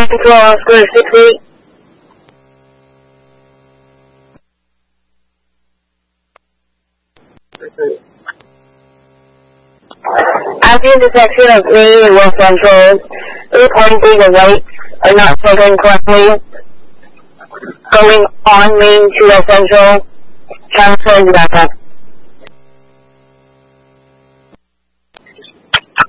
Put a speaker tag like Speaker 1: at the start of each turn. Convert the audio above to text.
Speaker 1: Control Oscar 68. After intersection of Main and West Central, 8.3 lights are not circling correctly. Going on Main to West Central, transfer to backup.